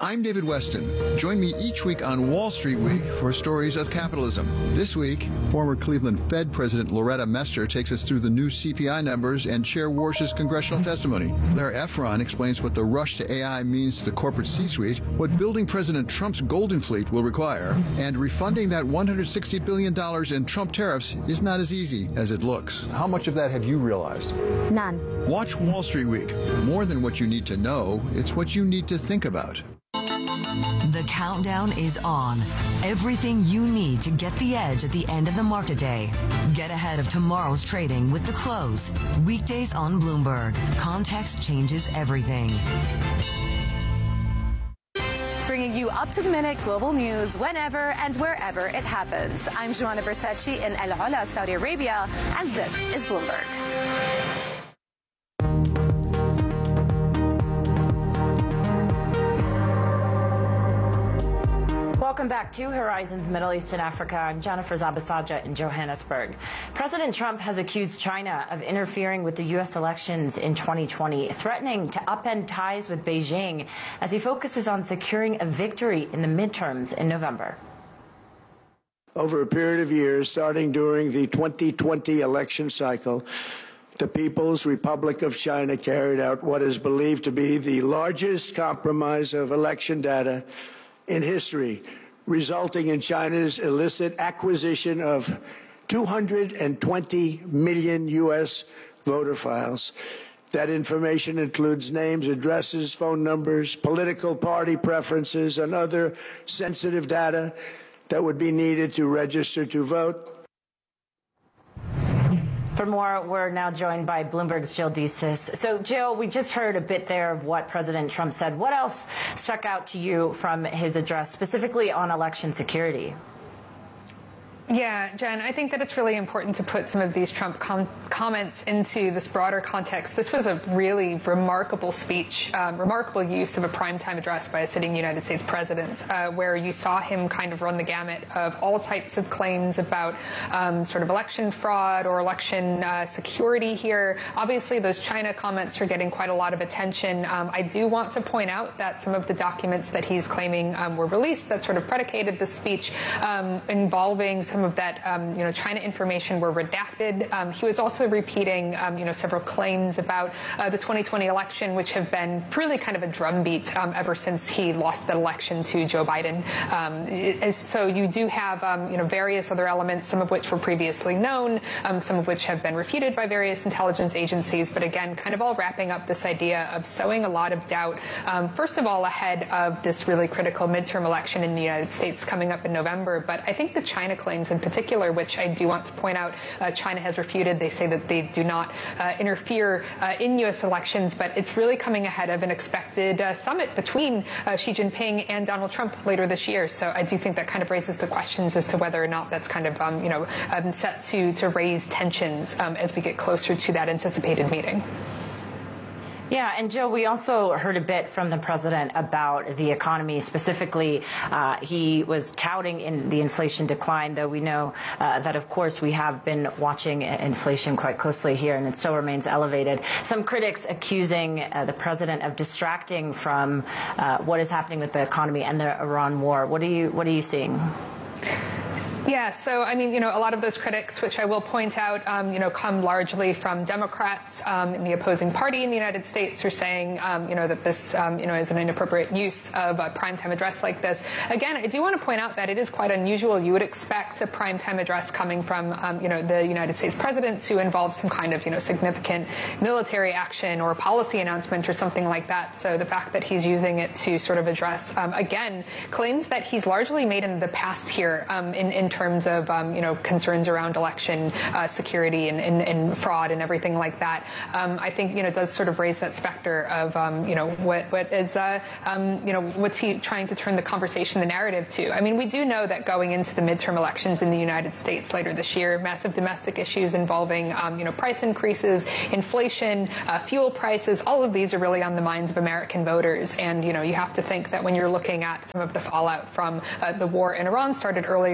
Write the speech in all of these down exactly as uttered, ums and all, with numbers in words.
I'm David Weston. Join me each week on Wall Street Week for stories of capitalism. This week, former Cleveland Fed President Loretta Mester takes us through the new C P I numbers and Chair Warsh's congressional testimony. Blair Efron explains what the rush to A I means to the corporate C-suite, what building President Trump's Golden Fleet will require, and refunding that one hundred sixty billion dollars in Trump tariffs is not as easy as it looks. How much of that have you realized? None. Watch Wall Street Week. More than what you need to know, it's what you need to think about. The countdown is on. Everything you need to get the edge at the end of the market day. Get ahead of tomorrow's trading with The Close. Weekdays on Bloomberg. Context changes everything. Bringing you up-to-the-minute global news whenever and wherever it happens. I'm Joanna Bersecci in El Ola, Saudi Arabia, and this is Bloomberg. Welcome back to Horizons Middle East and Africa. I'm Jennifer Zabasaja in Johannesburg. President Trump has accused China of interfering with the U S elections in twenty twenty, threatening to upend ties with Beijing as he focuses on securing a victory in the midterms in November. Over a period of years, starting during the twenty twenty election cycle, the People's Republic of China carried out what is believed to be the largest compromise of election data in history, resulting in China's illicit acquisition of two hundred twenty million U S voter files. That information includes names, addresses, phone numbers, political party preferences, and other sensitive data that would be needed to register to vote. For more, we're now joined by Bloomberg's Jill Desis. So, Jill, we just heard a bit there of what President Trump said. What else stuck out to you from his address, specifically on election security? Yeah, Jen, I think that it's really important to put some of these Trump com comments into this broader context. This was a really remarkable speech, um, remarkable use of a primetime address by a sitting United States president, uh, where you saw him kind of run the gamut of all types of claims about um, sort of election fraud or election uh, security here. Obviously, those China comments are getting quite a lot of attention. Um, I do want to point out that some of the documents that he's claiming um, were released that sort of predicated this speech um, involving some of that, um, you know, China information were redacted. Um, he was also repeating, um, you know, several claims about uh, the twenty twenty election, which have been really kind of a drumbeat um, ever since he lost the election to Joe Biden. Um, it, so you do have, um, you know, various other elements, some of which were previously known, um, some of which have been refuted by various intelligence agencies. But again, kind of all wrapping up this idea of sowing a lot of doubt, um, first of all, ahead of this really critical midterm election in the United States coming up in November. But I think the China claims in particular, which I do want to point out, uh, China has refuted. They say that they do not uh, interfere uh, in U S elections, but it's really coming ahead of an expected uh, summit between uh, Xi Jinping and Donald Trump later this year. So I do think that kind of raises the questions as to whether or not that's kind of, um, you know, um, set to, to raise tensions um, as we get closer to that anticipated meeting. Yeah, and Jill, we also heard a bit from the president about the economy. Specifically, uh, he was touting in the inflation decline, though we know uh, that, of course, we have been watching inflation quite closely here, and it still remains elevated. Some critics accusing uh, the president of distracting from uh, what is happening with the economy and the Iran war. What are you, what are you seeing? Yeah, so, I mean, you know, a lot of those critics, which I will point out, um, you know, come largely from Democrats um, in the opposing party in the United States, are saying, um, you know, that this, um, you know, is an inappropriate use of a primetime address like this. Again, I do want to point out that it is quite unusual. You would expect a primetime address coming from, um, you know, the United States president to involve some kind of, you know, significant military action or policy announcement or something like that. So the fact that he's using it to sort of address, um, again, claims that he's largely made in the past here um, in, in terms of, um, you know, concerns around election uh, security and, and, and fraud and everything like that, um, I think, you know, does sort of raise that specter of, um, you know, what, what is, uh, um, you know, what's he trying to turn the conversation, the narrative to? I mean, we do know that going into the midterm elections in the United States later this year, massive domestic issues involving, um, you know, price increases, inflation, uh, fuel prices, all of these are really on the minds of American voters. And, you know, you have to think that when you're looking at some of the fallout from uh, the war in Iran started earlier this year,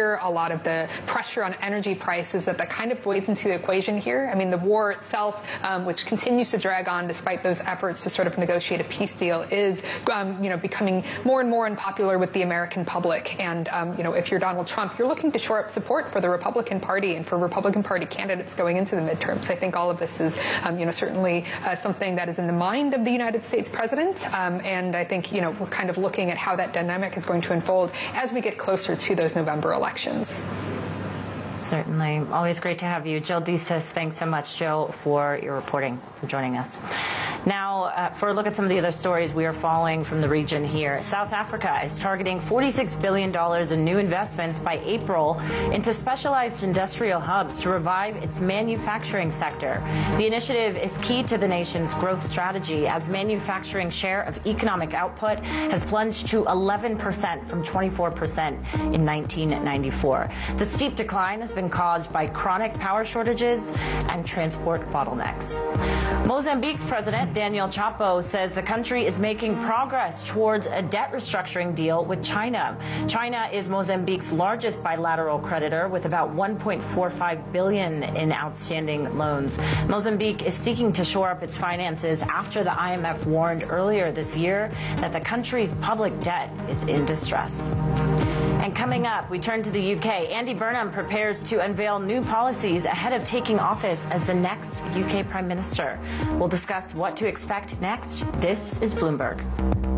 fear, a lot of the pressure on energy prices, that that kind of weighs into the equation here. I mean, the war itself, um, which continues to drag on despite those efforts to sort of negotiate a peace deal, is, um, you know, becoming more and more unpopular with the American public. And, um, you know, if you're Donald Trump, you're looking to shore up support for the Republican Party and for Republican Party candidates going into the midterms. I think all of this is, um, you know, certainly uh, something that is in the mind of the United States president. Um, and I think, you know, we're kind of looking at how that dynamic is going to unfold as we get closer to those November elections. Certainly. Always great to have you. Jill Deesis, thanks so much, Jill, for your reporting, for joining us. Now, uh, for a look at some of the other stories we are following from the region here. South Africa is targeting forty-six billion dollars in new investments by April into specialized industrial hubs to revive its manufacturing sector. The initiative is key to the nation's growth strategy, as manufacturing share of economic output has plunged to eleven percent from twenty-four percent in nineteen ninety-four. The steep decline has been caused by chronic power shortages and transport bottlenecks. Mozambique's president, Daniel Chapo, says the country is making progress towards a debt restructuring deal with China. China is Mozambique's largest bilateral creditor, with about one point four five billion dollars in outstanding loans. Mozambique is seeking to shore up its finances after the I M F warned earlier this year that the country's public debt is in distress. And coming up, we turn to the U K. Andy Burnham prepares to unveil new policies ahead of taking office as the next U K Prime Minister. We'll discuss what to expect next. This is Bloomberg.